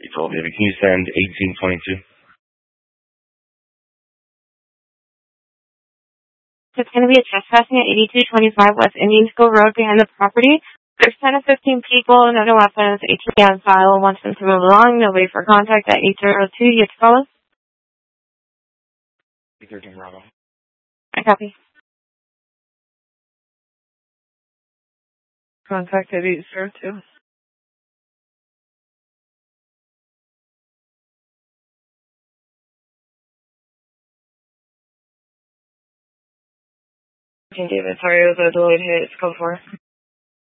You told me. Can you send 1822? It's going to be a trespassing at 8225 West Indian School Road behind the property. There's 10 to 15 people, no weapons, ATV on file, wants them to move along, nobody for contact at 802. You have to call us? 813 Bravo. I copy. Contact at 802. David, sorry, it was a delayed hit. It's code 4.